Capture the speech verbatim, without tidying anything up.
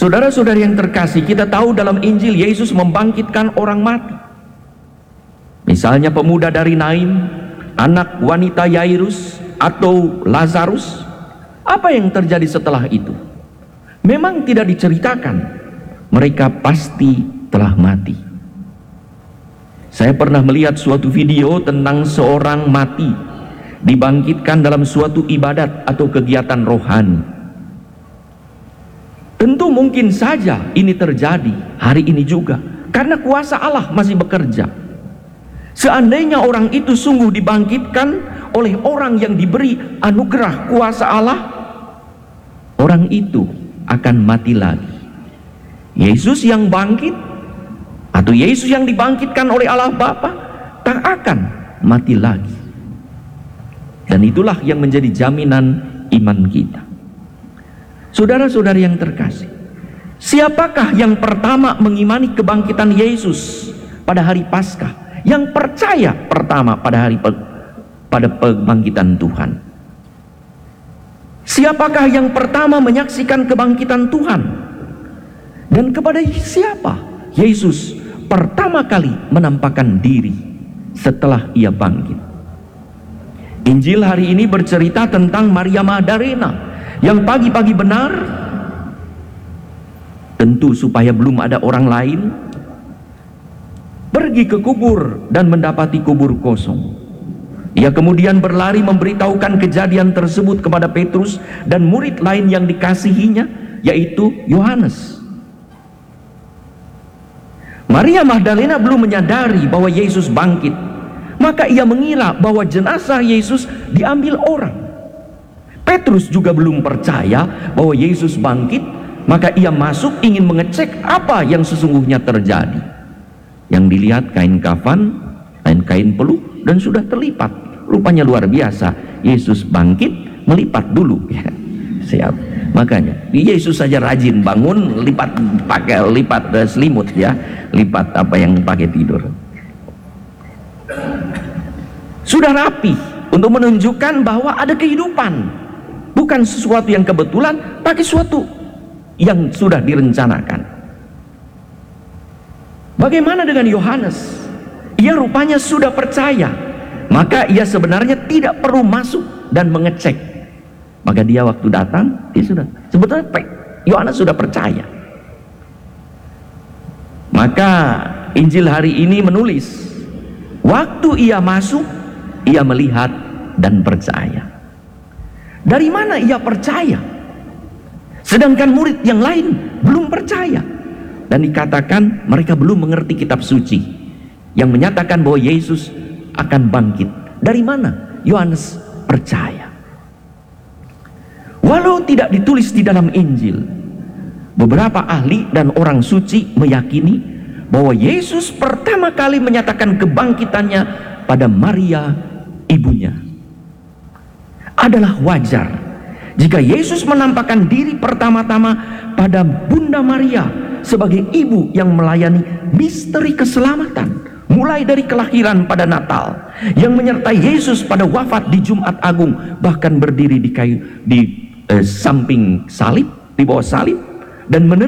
Saudara-saudari yang terkasih, kita tahu dalam Injil Yesus membangkitkan orang mati. Misalnya pemuda dari Naim, anak wanita Yairus, atau Lazarus. Apa yang terjadi setelah itu? Memang tidak diceritakan. Mereka pasti telah mati. Saya pernah melihat suatu video tentang seorang mati dibangkitkan dalam suatu ibadat atau kegiatan rohani. Tentu mungkin saja ini terjadi hari ini juga, karena kuasa Allah masih bekerja. Seandainya orang itu sungguh dibangkitkan oleh orang yang diberi anugerah kuasa Allah, orang itu akan mati lagi. Yesus yang bangkit atau Yesus yang dibangkitkan oleh Allah Bapa tak akan mati lagi. Dan itulah yang menjadi jaminan iman kita. Saudara-saudari yang terkasih, siapakah yang pertama mengimani kebangkitan Yesus pada hari Paskah? Yang percaya pertama pada hari pada kebangkitan Tuhan. Siapakah yang pertama menyaksikan kebangkitan Tuhan? Dan kepada siapa Yesus pertama kali menampakkan diri setelah ia bangkit? Injil hari ini bercerita tentang Maria Magdalena yang pagi-pagi benar, tentu supaya belum ada orang lain, pergi ke kubur dan mendapati kubur kosong. Ia kemudian berlari memberitahukan kejadian tersebut kepada Petrus dan murid lain yang dikasihinya, yaitu Yohanes. Maria Magdalena belum menyadari bahwa Yesus bangkit, maka ia mengira bahwa jenazah Yesus diambil orang. Petrus juga belum percaya bahwa Yesus bangkit, maka ia masuk ingin mengecek apa yang sesungguhnya terjadi. Yang dilihat kain kafan, kain-kain peluh, dan sudah terlipat. Rupanya luar biasa, Yesus bangkit melipat dulu ya. Siap. Makanya Yesus saja rajin bangun lipat pakai lipat uh, selimut ya, lipat apa yang pakai tidur. Sudah rapi untuk menunjukkan bahwa ada kehidupan, bukan sesuatu yang kebetulan, tapi sesuatu yang sudah direncanakan. Bagaimana dengan Yohanes? Ia rupanya sudah percaya, maka ia sebenarnya tidak perlu masuk dan mengecek. Maka dia waktu datang, dia sudah sebetulnya Yohanes sudah percaya. Maka Injil hari ini menulis, waktu ia masuk, ia melihat dan percaya. Dari mana ia percaya? Sedangkan murid yang lain belum percaya. Dan dikatakan mereka belum mengerti kitab suci yang menyatakan bahwa Yesus akan bangkit. Dari mana Yohanes percaya? Walau tidak ditulis di dalam Injil, beberapa ahli dan orang suci meyakini bahwa Yesus pertama kali menyatakan kebangkitannya pada Maria, ibunya. Adalah wajar jika Yesus menampakkan diri pertama-tama pada Bunda Maria sebagai ibu yang melayani misteri keselamatan, mulai dari kelahiran pada Natal, yang menyertai Yesus pada wafat di Jumat Agung, bahkan berdiri di kayu di eh, samping salib, di bawah salib, dan menerima